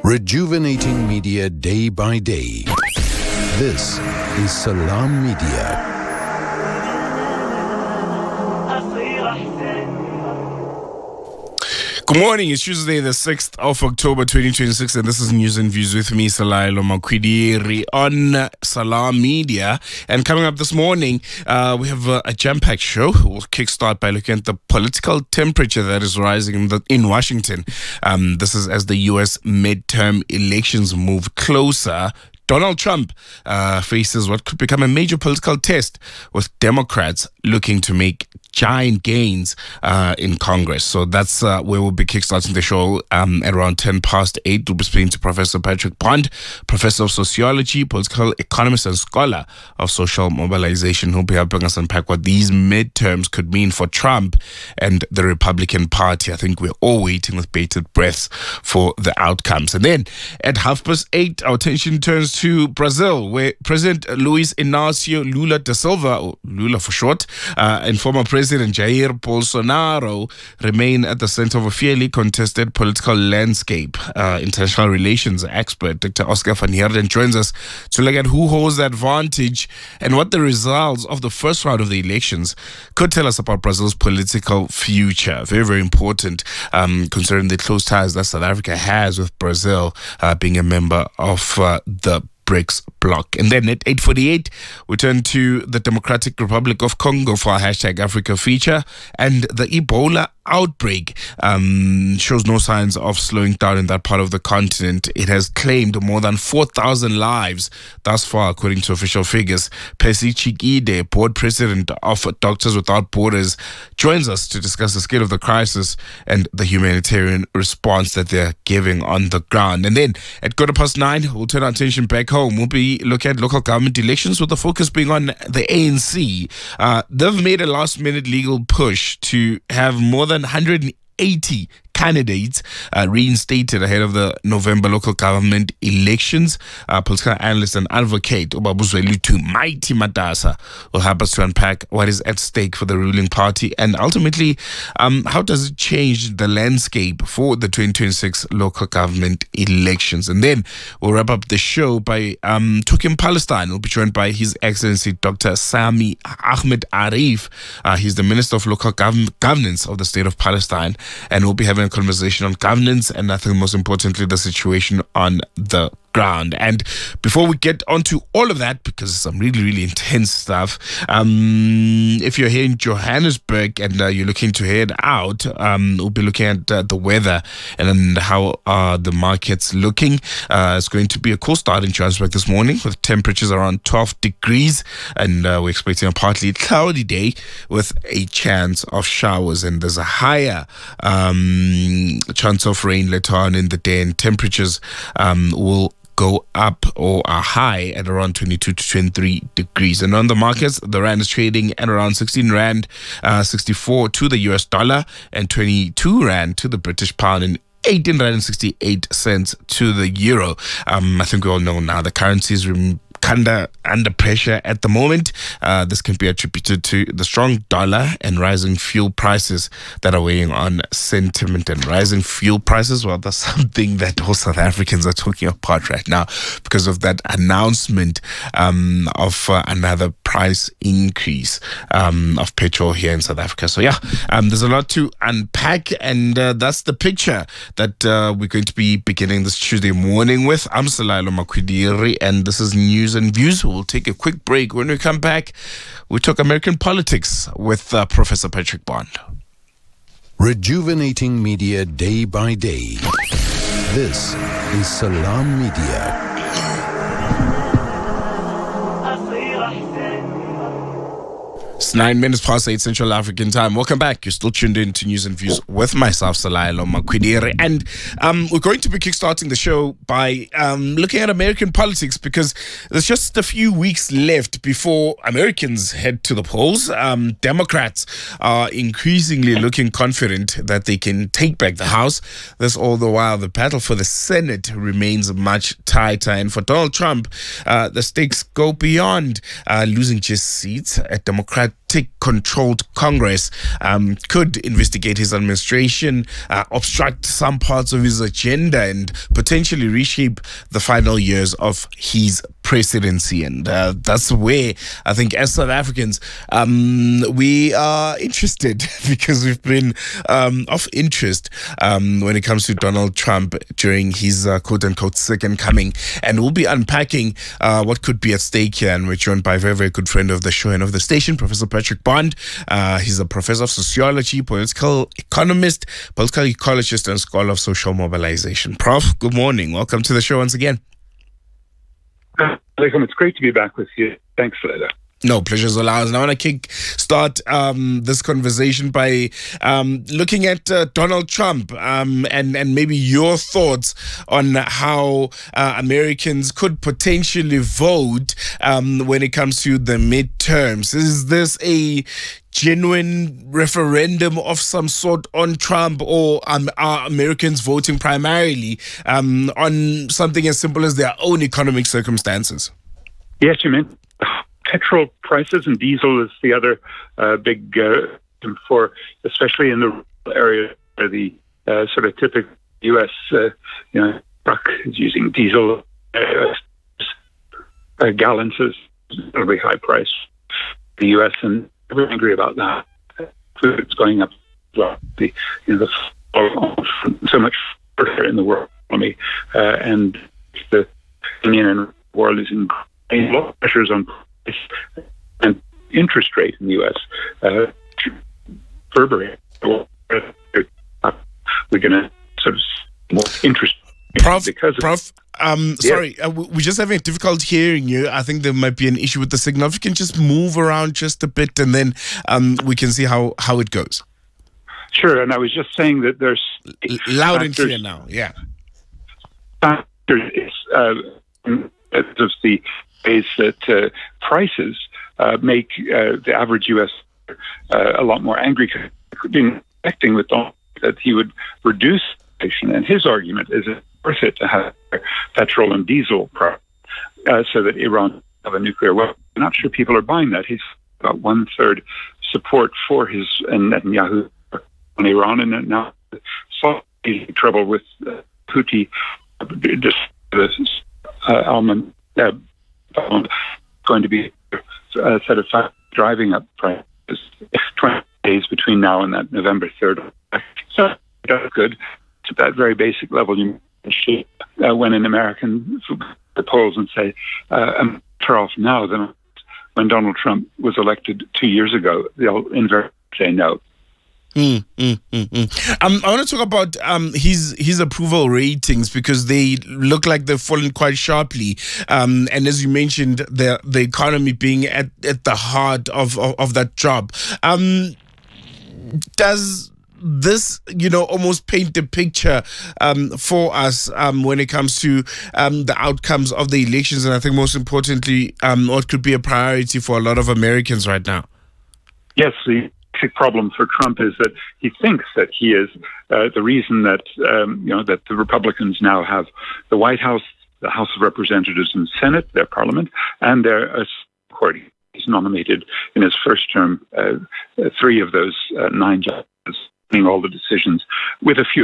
Rejuvenating media day by day. This is Salam Media. Good morning, it's Tuesday the 6th of October 2026 and this is News and Views with me, Salailo Makwidiri on Salam Media. And coming up this morning, we have a jam-packed show. We'll kickstart by looking at the political temperature that is rising in Washington. This is as the U.S. midterm elections move closer. Donald Trump faces what could become a major political test, with Democrats looking to make giant gains in Congress. So that's where we'll be kickstarting the show at around 8:10. We'll be speaking to Professor Patrick Bond, Professor of Sociology, Political Economist and Scholar of Social Mobilization, who'll be helping us unpack what these midterms could mean for Trump and the Republican Party. I think we're all waiting with bated breath for the outcomes. And then at 8:30, our attention turns to Brazil, where President Luiz Inácio Lula da Silva, or Lula for short, and former President Jair Bolsonaro remain at the center of a fairly contested political landscape. International relations expert Dr. Oscar van Heerden joins us to look at who holds the advantage and what the results of the first round of the elections could tell us about Brazil's political future. Very, very important, considering the close ties that South Africa has with Brazil, being a member of the BRICS bloc. And then at 8:48, we turn to the Democratic Republic of Congo for our #Africa feature. And the Ebola outbreak shows no signs of slowing down in that part of the continent. It has claimed more than 4,000 lives thus far, according to official figures. Percy Chikide, board president of Doctors Without Borders, joins us to discuss the scale of the crisis and the humanitarian response that they're giving on the ground. And then at 9:15, we'll turn our attention back home. We'll be looking at local government elections, with the focus being on the ANC. They've made a last-minute legal push to have more than 180 candidates reinstated ahead of the November local government elections. Political analyst and advocate Ubabuzweli Mighty Matasa will help us to unpack what is at stake for the ruling party and ultimately how does it change the landscape for the 2026 local government elections. And then we'll wrap up the show by talking Palestine. We'll be joined by His Excellency Dr. Sami Ahmed Arif. He's the Minister of Local Governance of the State of Palestine, and we'll be having a conversation on governance and I think most importantly the situation on the ground. And before we get onto all of that, because it's some really, really intense stuff, if you're here in Johannesburg and you're looking to head out, we'll be looking at the weather and how the market's looking. It's going to be a cool start in Johannesburg this morning with temperatures around 12 degrees, and we're expecting a partly cloudy day with a chance of showers, and there's a higher chance of rain later on in the day, and temperatures will go up or are high at around 22 to 23 degrees. And on the markets, the rand is trading at around 16 rand 64 to the US dollar and 22 rand to the British pound, and 18 rand and 68 cents to the euro. I think we all know now the currency is under pressure at the moment. This can be attributed to the strong dollar and rising fuel prices that are weighing on sentiment. And rising fuel prices, well, that's something that all South Africans are talking about right now because of that announcement of another price increase of petrol here in South Africa. So yeah, there's a lot to unpack, and that's the picture that we're going to be beginning this Tuesday morning with. I'm Salailo Makwidiri, and this is News and Views. We'll take a quick break. When we come back, we talk American politics with Professor Patrick Bond. Rejuvenating media day by day. This is Salam Media. It's 8:09 Central African time. Welcome back. You're still tuned in to News and Views with myself, Salailo Makwidiri. And we're going to be kickstarting the show by looking at American politics, because there's just a few weeks left before Americans head to the polls. Democrats are increasingly looking confident that they can take back the House. This all the while the battle for the Senate remains much tighter. And for Donald Trump, the stakes go beyond losing just seats. Democrats Democratic-controlled Congress could investigate his administration, obstruct some parts of his agenda, and potentially reshape the final years of his presidency. And that's where I think as South Africans, we are interested because we've been of interest when it comes to Donald Trump during his quote-unquote second coming. And we'll be unpacking what could be at stake here. And we're joined by a very, very good friend of the show and of the station, Professor Patrick Bond. He's a professor of sociology, political economist, political ecologist, and scholar of social mobilization. Prof, good morning. Welcome to the show once again. It's great to be back with you. Thanks for that. No, pleasure's all ours. And I want to start this conversation by looking at Donald Trump and maybe your thoughts on how Americans could potentially vote when it comes to the midterms. Is this a genuine referendum of some sort on Trump, or are Americans voting primarily on something as simple as their own economic circumstances? Yes, you mean petrol prices, and diesel is the other big for, especially in the rural area where the sort of typical U.S. Truck is using diesel. Gallons is a very high price. The U.S. and we're angry about that. Food's going up. Well, so much further in the world economy, and the Union and world is in a lot of pressures on price and interest rate in the U.S. Burberry. We're going to sort of more interest. Prof, Yeah. sorry, we're just having difficulty hearing you. I think there might be an issue with the signal. If you can just move around just a bit, and then we can see how it goes. Sure, and I was just saying that there's loud and clear now. Yeah. Factors of the ways that prices make the average U.S. A lot more angry. Been expecting with Donald that he would reduce inflation, and his argument is it's worth it to have petrol and diesel price so that Iran have a nuclear weapon. I'm not sure people are buying that. He's about 1/3 support for his and Netanyahu on Iran, and now saw trouble with Houthi. Just going to be a set of factors driving up prices 20 days between now and that November 3rd. So that's good. At that very basic level, you should, when an American the polls and say, I'm better off now than when Donald Trump was elected 2 years ago, they'll invariably say no. I want to talk about his approval ratings, because they look like they've fallen quite sharply. And as you mentioned, the economy being at the heart of that job. Does this, almost paint the picture for us when it comes to the outcomes of the elections, and I think most importantly, what could be a priority for a lot of Americans right now? Yes, the basic problem for Trump is that he thinks that he is the reason that that the Republicans now have the White House, the House of Representatives and Senate, their parliament, and their court. He's nominated in his first term 3 of those 9 judges, making all the decisions, with a few